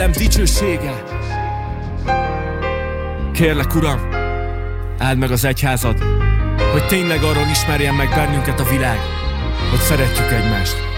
nem dicsősége. Kérlek, Uram, áld meg az egyházad, hogy tényleg arról ismerjen meg bennünket a világ, hogy szeretjük egymást.